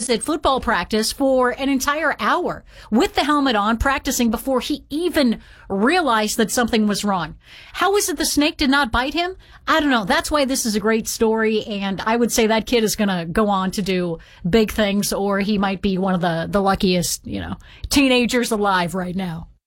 was at football practice for an entire hour with the helmet on, practicing before he even realized that something was wrong. How is it the snake did not bite him? I don't know. That's why this is a great story, and I would say that kid is going to go on to do big things, or he might be one of the luckiest, teenagers alive right now.